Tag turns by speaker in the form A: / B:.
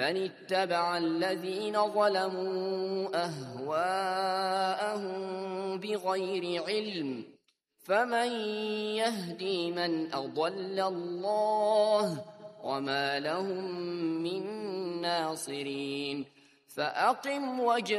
A: من اتبع الذين ظلموا أهواءهم بغير علم فمن يهدي من أضل الله وما لهم من ناصرين فأقم وجهك